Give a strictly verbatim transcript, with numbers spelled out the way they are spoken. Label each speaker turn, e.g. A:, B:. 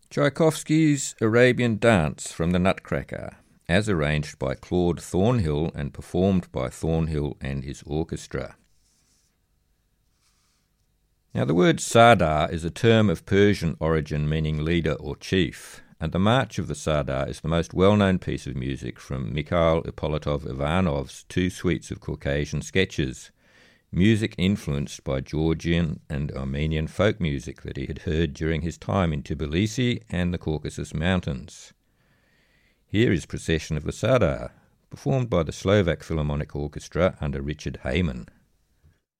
A: Tchaikovsky's Arabian Dance from the Nutcracker, as arranged by Claude Thornhill and performed by Thornhill and his orchestra. Now, the word Sardar is a term of Persian origin meaning leader or chief, and the March of the Sardar is the most well-known piece of music from Mikhail Ippolitov Ivanov's two suites of Caucasian sketches, music influenced by Georgian and Armenian folk music that he had heard during his time in Tbilisi and the Caucasus Mountains. Here is Procession of the Sardar, performed by the Slovak Philharmonic Orchestra under Richard Hayman.